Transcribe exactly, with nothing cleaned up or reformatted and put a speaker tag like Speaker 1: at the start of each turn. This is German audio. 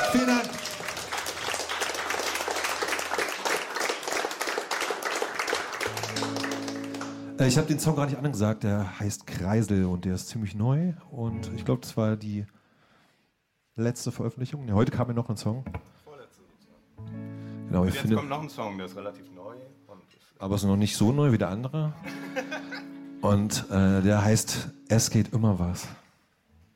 Speaker 1: Vielen Dank. Ich habe den Song gar nicht angesagt, der heißt Kreisel und der ist ziemlich neu und ich glaube, das war die letzte Veröffentlichung. Ja, heute kam ja noch ein Song.
Speaker 2: Vorletzte sozusagen.
Speaker 1: Genau,
Speaker 2: und
Speaker 1: ich
Speaker 2: jetzt
Speaker 1: finde,
Speaker 2: kommt noch ein Song, der ist relativ neu. Und
Speaker 1: aber ist noch nicht so neu wie der andere. Und äh, der heißt Es geht immer was.